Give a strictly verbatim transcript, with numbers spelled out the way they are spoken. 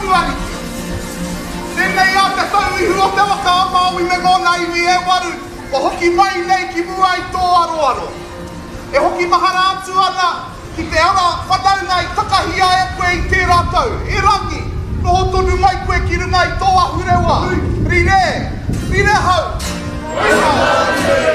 tuariki. Tēnei a te tau i hua te waka a Māui me ngōna iwi e waru, o hoki mai nei ki mua i tō aroaro. E hoki mahara atu ana ki te ara whanaunga i takahia e koe i tērā tau. E rangi, noho tonu mai koe ki runga i tō ahurewa. Rire, rire hau.